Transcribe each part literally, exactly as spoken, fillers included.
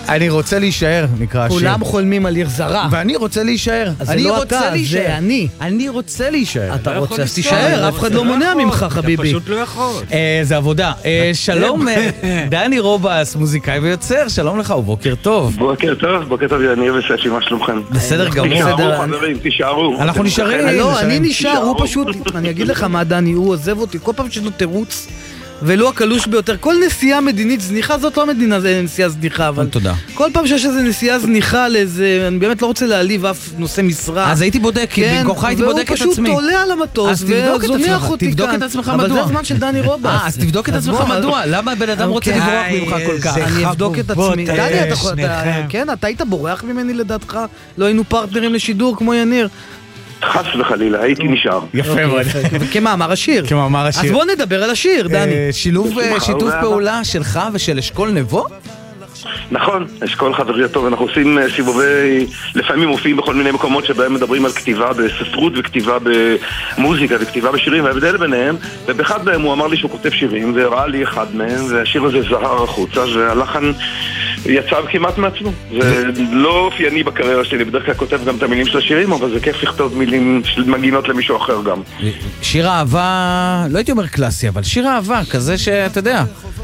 אני רוצה להישאר, נקרא השיר. כולם חולמים על עיר זרה. ואני רוצה להישאר. אז זה לא אתה, זה אני. אני רוצה להישאר. אתה רוצה, אז תישאר, אף אחד לא מונע ממך, חביבי. אתה פשוט לא יכול. זה עבודה. שלום, דני רובס, מוזיקאי ויוצר, שלום לך ובוקר טוב. בוקר טוב, בוקר טוב, אני וסשי, מה שלומכם? בסדר גמור. תישארו חברים, תישארו. אנחנו נשארים. לא, אני נשאר, הוא פשוט, אני אגיד לך מה דני, הוא עוזב אותי, כל פעם שיש לו תירוץ, ולא הקלוש ביותר. כל נסיעה מדינית זניחה, זאת לא מדינה, זה נסיעה זניחה, אבל... תודה. כל פעם שיש איזו נסיעה זניחה לאיזה... אני באמת לא רוצה להעליב אף נושא משרה. אז הייתי בודק, במקומך הייתי בודק את עצמי. והוא פשוט עולה על המטוס, וזונח אותי כאן. תבדוק את עצמך מדוע. אבל זה הזמן של דני רובס. אה, אז תבדוק את עצמך מדוע. למה בן אדם רוצה לברוח ממך כל כך? אני אבדוק את עצמי. דני, אתה... כן, אתה היית בורח ממני לדעתך? לא היינו פרטנרים לשידור כמו יניר. חס וחלילה, הייתי נשאר. יפה מאוד. כמאמר השיר. כמאמר השיר. אז בוא נדבר על השיר, דני. שילוב, שיתוף פעולה שלך ושל אשכול נבו? נכון, אשכול חברי הטוב, אנחנו עושים סיבובי, לפעמים מופיעים בכל מיני מקומות שבהם מדברים על כתיבה בספרות וכתיבה במוזיקה וכתיבה בשירים, וההבדל ביניהם, ובאחד מהם הוא אמר לי שהוא כותב שירים, והראה לי אחד מהם, והשיר הזה זהר החוצה, והלחן יצא כמעט מעצמו. זה לא אופייני בקריירה שלי, בדרך כלל כותב גם את המילים של השירים, אבל זה כיף לכתוב מילים של מגינות למישהו אחר גם. שיר אהבה, לא הייתי אומר קלאסי, אבל שיר אהבה, כזה שאתה יודע,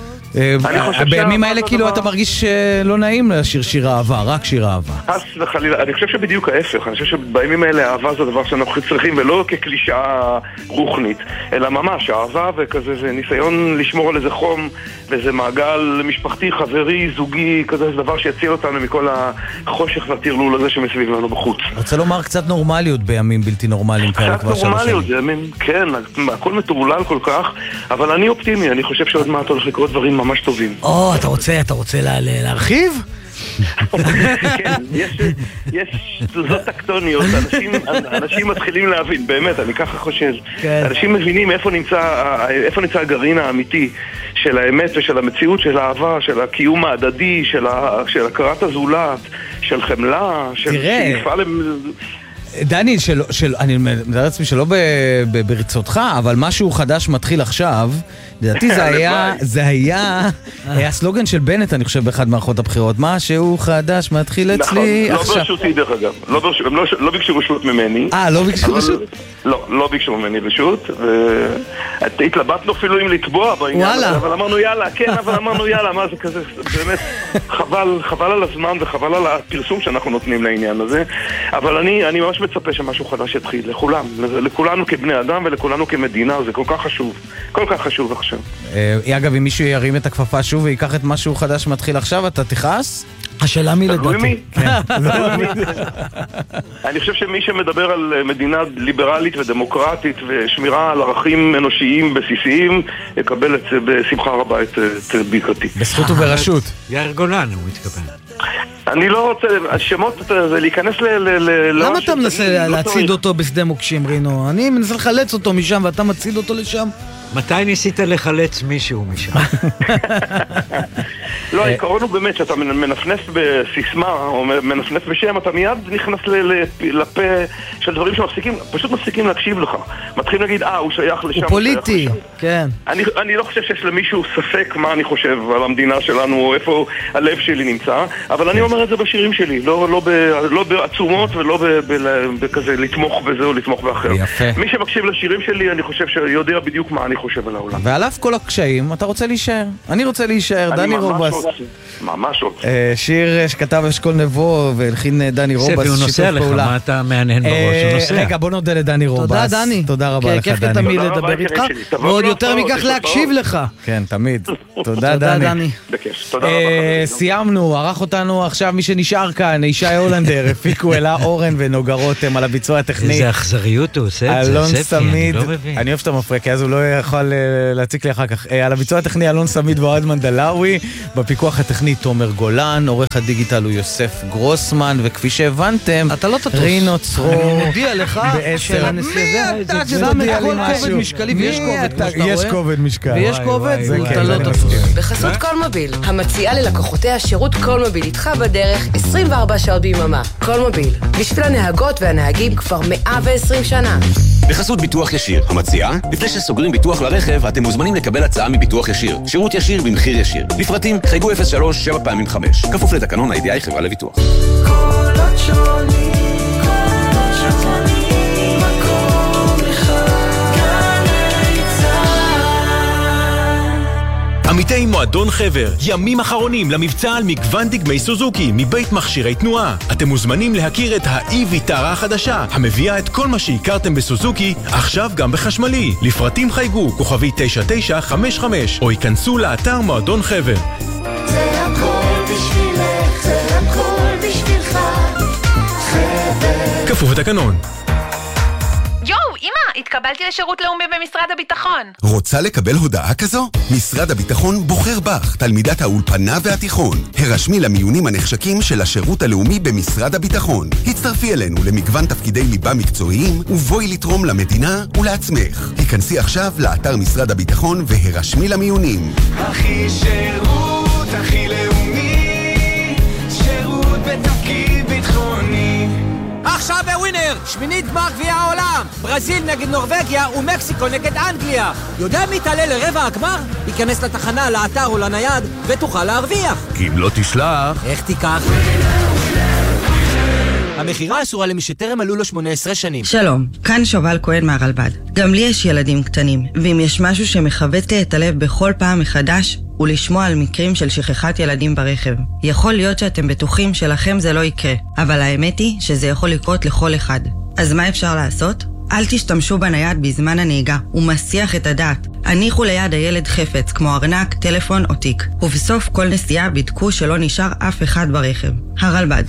בימים האלה כאילו אתה מרגיש לא נעים לשיר שיר אהבה, רק שיר אהבה. אז וחלילה, אני חושב שבדיוק ההפך, אני חושב שבימים האלה אהבה זה דבר שאנחנו צריכים, ולא כקלישאה רוחנית, אלא ממש אהבה וכזה, זה ניסיון לשמור על איזה חום, ואיזה מעגל משפחתי, חברי, זוגי, כזה, זה דבר שיציל אותנו מכל החושך והטרלול הזה שמסביב לנו בחוץ. רוצה לומר קצת נורמליות בימים בלתי נורמליים כאלה כבר שלוש שנים. קצת נורמליות, בימים, כן, הכל מטורלל כל כך, אבל אני אופטימי, אני חושב שעוד מעט הולך לקרות דברים ממש טובים. או, אתה רוצה, אתה רוצה להרחיב? כן, יש תזוזות טקטוניות, אנשים מתחילים להבין, באמת, אני ככה חושב. אנשים מבינים איפה נמצא הגרעין האמיתי של האמת ושל המציאות, של האהבה, של הקיום ההדדי, של הכרת הזולת, של חמלה, של שאיפה להם... דני, של, של, אני מדבר לעצמי שלא ב, ב, ברצותך, אבל משהו חדש מתחיל עכשיו. לדעתי זה היה, זה היה, היה סלוגן של בנט, אני חושב, באחד מערכות הבחירות. משהו חדש מתחיל אצלי עכשיו. נכון, לא ברשותי דרך אגב. לא, ברש... לא, לא ביקשו רשות ממני. אה, לא ביקשו רשות? לא, לא ביקשו ממני רשות. התלבטנו אפילו אם לתבוע בעניין הזה, אבל אמרנו יאללה, כן, אבל אמרנו יאללה, מה זה כזה, באמת, חבל, חבל על הזמן וחבל על הפרסום שאנחנו נותנים לעניין הזה. אבל אני, אני ממש מצפה שמשהו חדש יתחיל, לכולם, לכולנו כבני אדם ולכולנו כמדינה, זה כל כך חשוב, כל כך חשוב עכשיו. אגב, אם מישהו ירים את הכפפה שוב ויקח את משהו חדש מתחיל עכשיו, אתה תכעס? השאלה מי לדעתי. אני חושב שמי שמדבר על מדינה ליברלית ודמוקרטית ושמירה על ערכים אנושיים בסיסיים, יקבל את זה בשמחה רבה את ברכתי. בזכות וברשות. יאיר גולן הוא מתכוון. אני לא רוצה, השמות זה להיכנס ל... למה אתה מנסה להציד אותו בשדה מוקשים, רינו? אני מנסה לחלץ אותו משם ואתה מציד אותו לשם? מתי ניסית לחלץ מישהו משם? לא, העיקרון הוא באמת שאתה מנפנף בסיסמה או מנפנף בשם, אתה מיד נכנס לפה של דברים שמפסיקים, פשוט מפסיקים להקשיב לך. מתחילים להגיד, אה, הוא שייך לשם. הוא פוליטי, כן. אני לא חושב שיש למישהו ספק מה אני חושב על המדינה שלנו, או איפה הלב שלי נמצא, אבל אני אומר את זה בשירים שלי, לא בעצומות ולא בכזה לתמוך בזה או לתמוך באחר. מי שמקשיב לשירים שלי, אני חושב שיודע בדיוק מה אני חושב על העולם. ועל אף כל הקשיים, אתה רוצה להישאר. אני רוצה להישאר, דני רובס. ממש רוצה. שיר שכתב אשכול נבו והלחין דני רובס, הוא נוסע לך, מה אתה מעניין בראש? הוא נוסע. רגע, בוא נודה לדני רובס. תודה, דני. תודה רבה לך, דני. כיף תמיד לדבר איתך, ועוד יותר מכך להקשיב לך. כן, תמיד. תודה, דני. תודה רבה. סיימנו, ערך אותנו עכשיו מי שנשאר כאן, ישי הולנדר, הפיקו אלה אורן ונוגה רותם על הביצוע הטכני. איזה אכזריות הוא עושה את זה, אלון ספי, אני לא מבין. אני אוהב את המפרק, אז הוא לא יכול להציק לי אחר כך. על הביצוע הטכני אלון סמיד ואוהד מנדלאוי, בפיקוח הטכני תומר גולן, עורך הדיגיטל הוא יוסף גרוסמן, וכפי שהבנתם, רינו צרור. אני מודיע לך של הנסיעה הזה, זה שם את כל כובד משקלי, ויש כובד, כמו שאתה רואה. יש כובד משקל. ויש כובד, אתה לא תפוס. בחסות קולמוביל, המציעה ללקוחותיה שירות קולמוביל איתך בדרך עשרים וארבע שעות ביממה. קולמוביל, בשביל הנהגות והנהגים כבר מאה ועשרים שנה. בחסות ביטוח ישיר, המציעה, לפני שסוגרים ביטוח לרכב, אתם מוזמנים לקבל הצעה מביטוח ישיר. שירות ישיר במחיר ישיר. לפרטים, חייגו אפס שלוש שבע פעמים חמש. כפוף לתקנון ה-איי די איי חברה לביטוח. קולות שונים, קולות שונים, מקום אחד, גלי צהל. עמיתי מועדון חבר, ימים אחרונים למבצע על מגוון דגמי סוזוקי מבית מכשירי תנועה. אתם מוזמנים להכיר את ה-E ויטרה החדשה, המביאה את כל מה שהכרתם בסוזוקי, עכשיו גם בחשמלי. לפרטים חייגו, כוכבי תשע תשע חמש חמש, או ייכנסו לאתר מועדון חבר. זה הכל בשבילך, זה הכל בשבילך, חבר. כפוף לתקנון. יואו, אמא, התקבלתי לשירות לאומי במשרד הביטחון. רוצה לקבל הודעה כזו? משרד הביטחון בוחר בך, תלמידת האולפנה והתיכון. הרשמי למיונים הנחשקים של השירות הלאומי במשרד הביטחון. הצטרפי אלינו למגוון תפקידי ליבה מקצועיים, ובואי לתרום למדינה ולעצמך. היכנסי עכשיו לאתר משרד הביטחון והרשמי למיונים. הכי שירות, הכי לאומי, שירות בתפקיד ביטחוני. עכשיו בווינר, שמינית גמר גביע העולם, ברזיל נגד נורווגיה ומקסיקו נגד אנגליה. יודע מי תעלה לרבע הגמר? ייכנס לתחנה, לאתר או לנייד ותוכל להרוויח. כי אם לא תשלח... איך תיקח? המחירה אסורה למי שטרם מלאו לו שמונה עשרה שנים. שלום, כאן שובל כהן מהרלב"ד. גם לי יש ילדים קטנים, ואם יש משהו שמחבט לי את הלב בכל פעם מחדש, הוא לשמוע על מקרים של שכחת ילדים ברכב. יכול להיות שאתם בטוחים שלכם זה לא יקרה, אבל האמת היא שזה יכול לקרות לכל אחד. אז מה אפשר לעשות? אל תשתמשו בנייד בזמן הנהיגה, הוא מסיח את הדעת. הניחו ליד הילד חפץ כמו ארנק, טלפון או תיק, ובסוף כל נסיעה בדקו שלא נשאר אף אחד ברכב. הרלב"ד.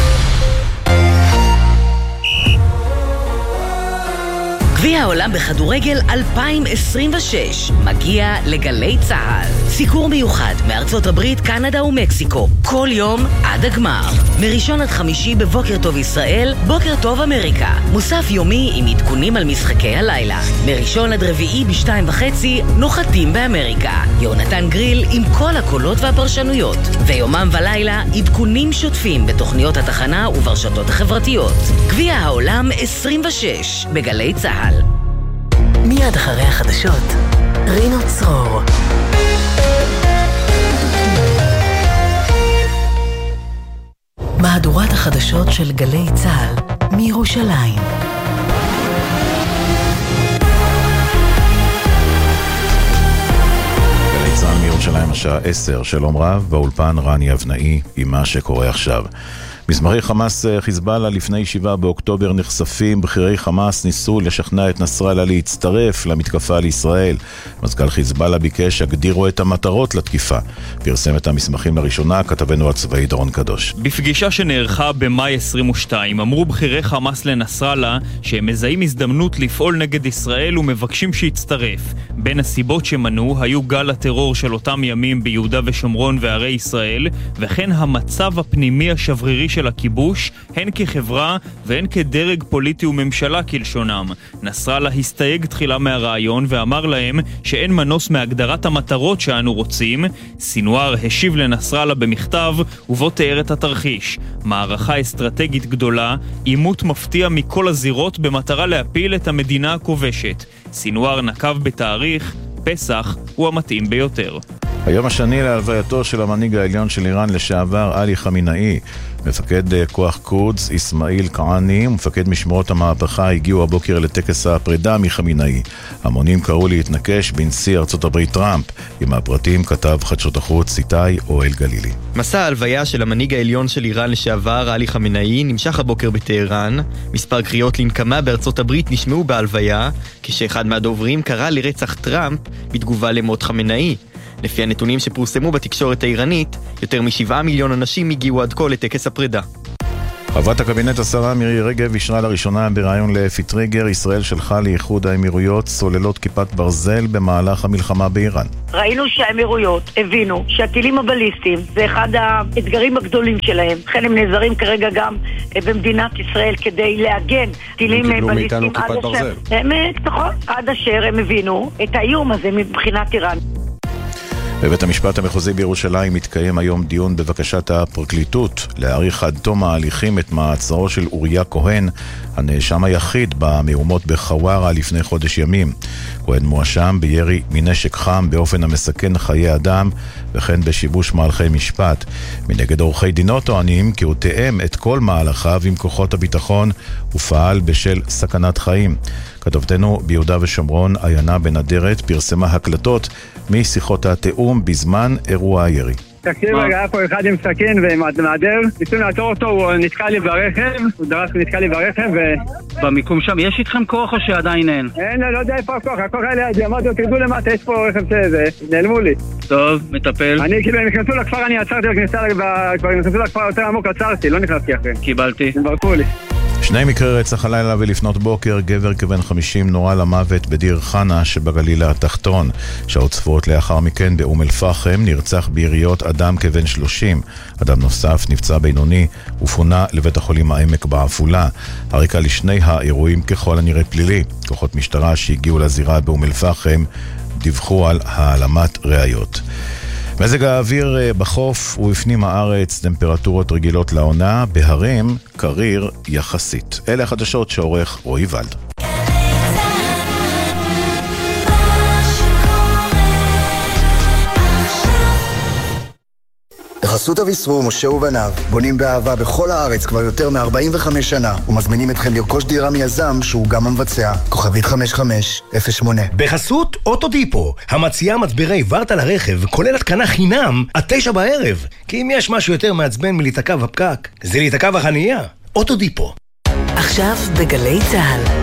גביע העולם בכדורגל אלפיים עשרים ושש מגיע לגלי צהל. סיקור מיוחד מארצות הברית, קנדה ומקסיקו, כל יום עד הגמר. מראשון עד חמישי בבוקר טוב ישראל, בוקר טוב אמריקה. מוסף יומי עם עדכונים על משחקי הלילה. מראשון עד רביעי בשתיים וחצי, נוחתים באמריקה. יונתן גריל עם כל הקולות והפרשנויות. ויומם ולילה, עדכונים שוטפים בתוכניות התחנה וברשתות החברתיות. גביע העולם עשרים ושש בגלי צהל. מיד אחרי החדשות, רינו צרור. מהדורת החדשות של גלי צהל מירושלים. גלי צהל מירושלים השעה עשר, שלום רב, באולפן רני אבנאי עם מה שקורה עכשיו. מסמרי חמאס חיזבאללה לפני שבעה באוקטובר נחשפים. בכירי חמאס ניסו לשכנע את נסראללה להצטרף למתקפה על ישראל. מזכ"ל חיזבאללה ביקש הגדירו את המטרות לתקיפה. פרסם את המסמכים לראשונה כתבנו הצבאי דורון קדוש. בפגישה שנערכה במאי עשרים ושתיים אמרו בכירי חמאס לנסראללה שהם מזהים הזדמנות לפעול נגד ישראל ומבקשים שיצטרף. בין הסיבות שמנו היו גל הטרור של אותם ימים ביהודה ושומרון וערי ישראל, וכן המצב הפנימי השברירי של הכיבוש, הן כחברה והן כדרג פוליטי וממשלה כלשונם. נסראללה הסתייג תחילה מהרעיון ואמר להם שאין מנוס מהגדרת המטרות שאנו רוצים. סינואר השיב לנסראללה במכתב ובו תיאר את התרחיש. מערכה אסטרטגית גדולה, עימות מפתיע מכל הזירות במטרה להפיל את המדינה הכובשת. סינואר נקב בתאריך, פסח הוא המתאים ביותר. היום השני להלווייתו של המנהיג העליון של איראן לשעבר עלי חמינאי. מפקד כוח קודס איסמעיל קעני ומפקד משמרות המהפכה הגיעו הבוקר לטקס הפרידה מחמינאי. המונים קראו להתנקש בנשיא ארצות הברית טראמפ. עם הפרטים כתב חדשות החוץ איתי אוהל גלילי. מסע ההלוויה של המנהיג העליון של איראן לשעבר עלי חמינאי נמשך הבוקר בטהרן. מספר קריאות לנקמה בארצות הברית נשמעו בהלוויה, כשאחד מהדוברים קרא לרצח טראמפ בתגובה למות חמינאי. לפי הנתונים שפורסמו בתקשורת האיראנית, יותר משבעה מיליון אנשים הגיעו עד כה לטקס הפרידה. חברת הקבינט השרה מירי רגב אישרה לראשונה ברעיון לאפי טריגר, ישראל שלחה לאיחוד האמירויות סוללות כיפת ברזל במהלך המלחמה באיראן. ראינו שהאמירויות הבינו שהטילים הבליסטיים זה אחד האתגרים הגדולים שלהם. לכן הם נעזרים כרגע גם במדינת ישראל כדי להגן טילים בליסטיים עד אשר, הם, נכון, עד אשר הם הבינו את האיום הזה מבחינת איראן. בבית המשפט המחוזי בירושלים מתקיים היום דיון בבקשת הפרקליטות להאריך עד תום ההליכים את מעצרו של אוריה כהן, הנאשם היחיד במהומות בחווארה לפני חודש ימים. כהן מואשם בירי מנשק חם באופן המסכן חיי אדם וכן בשיבוש מהלכי משפט. מנגד עורכי דינו טוענים כי הוא תאם את כל מהלכיו עם כוחות הביטחון ופעל בשל סכנת חיים. כתבתנו ביהודה ושומרון עיינה בן אדרת פרסמה הקלטות משיחות התאום בזמן אירוע הירי. תקשיב רגע, היה פה אחד עם סכין ומעדר, ניסו לעצור אותו, הוא נתקע לי ברכב, הוא דרס ונתקע לי ברכב ו... במיקום שם, יש איתכם כוח או שעדיין אין? אין, לא יודע איפה הכוח, הכוח היה לידי, אמרתי, תרדו למטה, יש פה רכב שזה, נעלמו לי. טוב, מטפל. אני כאילו, הם נכנסו לכפר, אני עצרתי בכניסה, כבר נכנסו לכפר יותר עמוק, עצרתי, לא נכנסתי אחרי. קיבלתי. הם ברקו לי. שני מקרי רצח הלילה ולפנות בוקר, גבר כבן חמישים נורה למוות בדיר חנה שבגליל התחתון. שעות ספורות לאחר מכן באום אל פחם נרצח ביריות אדם כבן שלושים. אדם נוסף נפצע בינוני ופונה לבית החולים העמק בעפולה. הרקע לשני האירועים ככל הנראה פלילי. כוחות משטרה שהגיעו לזירה באום אל פחם דיווחו על העלמת ראיות. מזג האוויר בחוף ובפנים הארץ, טמפרטורות רגילות לעונה, בהרים קריר יחסית. אלה החדשות שעורך רועי ולד. בחסות אביסרו, משה ובניו, בונים באהבה בכל הארץ כבר יותר מ-ארבעים וחמש שנה, ומזמינים אתכם לרכוש דירה מיזם שהוא גם המבצע. כוכבית חמש חמש אפס שמונה. בחסות אוטודיפו, המציעה מצברי ורטה לרכב, כולל התקנה חינם עד תשע בערב. כי אם יש משהו יותר מעצבן מלהיתקע בפקק, זה להיתקע בחנייה. אוטודיפו. עכשיו בגלי צהל,